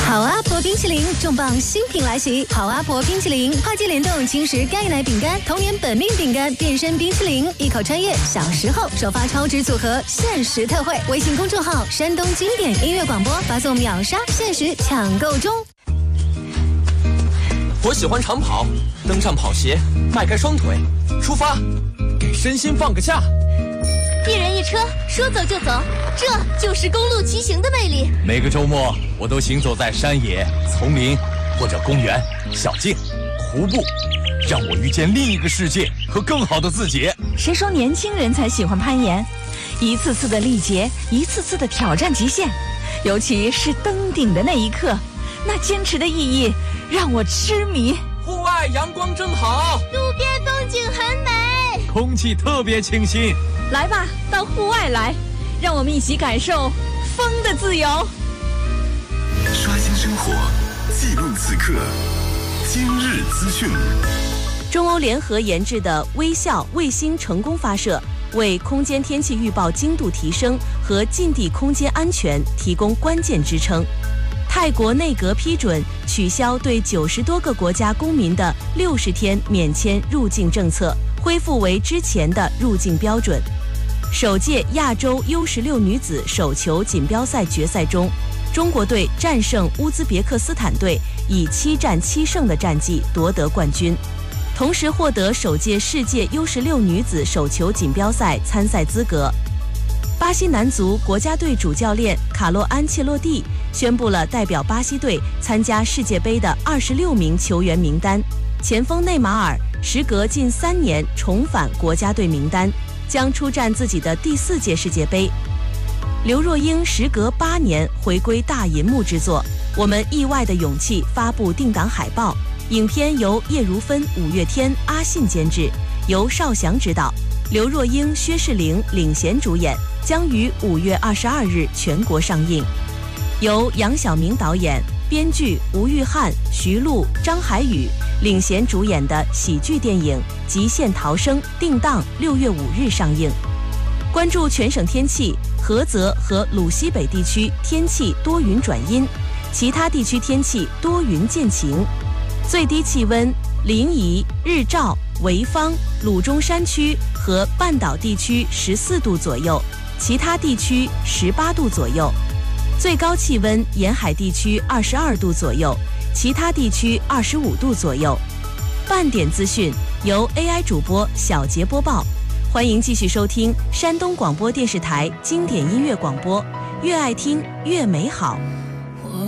好阿婆冰淇淋重磅新品来袭！好阿婆冰淇淋，跨界联动轻食钙奶饼干、童年本命饼干变身冰淇淋，一口穿越小时候，首发超值组合限时特惠，微信公众号山东经典音乐广播发送秒杀，限时抢购中。 我喜欢长跑，登上跑鞋，迈开双腿，出发，给身心放个假。 一人一车，说走就走，这就是公路骑行的魅力。 每个周末，我都行走在山野、丛林或者公园、小径、湖泊，让我遇见另一个世界和更好的自己。 谁说年轻人才喜欢攀岩？一次次的历劫，一次次的挑战极限，尤其是登顶的那一刻，那坚持的意义让我痴迷。 户外阳光真好， 路边风景很美， 空气特别清新。 来吧，到户外来，让我们一起感受风的自由。 刷新生活，记录此刻，今日资讯。 中欧联合研制的微笑卫星成功发射，为空间天气预报精度提升和近地空间安全提供关键支撑。泰国内阁批准取消对90多个国家公民的60天免签入境政策，恢复为之前的入境标准。首届亚洲 U16 女子手球锦标赛决赛中，中国队战胜乌兹别克斯坦队，以7战7胜的战绩夺得冠军，同时获得首届世界 U16 女子手球锦标赛参赛资格。巴西男足国家队主教练卡洛安切洛蒂宣布了代表巴西队参加世界杯的26名球员名单，前锋内马尔时隔近3年重返国家队名单，将出战自己的第4届世界杯。刘若英时隔8年回归大银幕制作《我们意外的勇气》发布定档海报，影片由叶如芬、五月天、阿信监制，由邵翔执导，刘若英、薛仕凌领衔主演，将于5月22日全国上映。由杨晓明导演、编剧吴玉翰、徐璐、张海宇领衔主演的喜剧电影《极限逃生》定档6月5日上映。关注全省天气，菏泽和鲁西北地区天气多云转阴，其他地区天气多云见晴。最低气温临沂、日照、潍坊、鲁中山区和半岛地区14度左右，其他地区18度左右。最高气温沿海地区22度左右，其他地区25度左右。半点资讯由 AI 主播小杰播报，欢迎继续收听山东广播电视台经典音乐广播，越爱听越美好。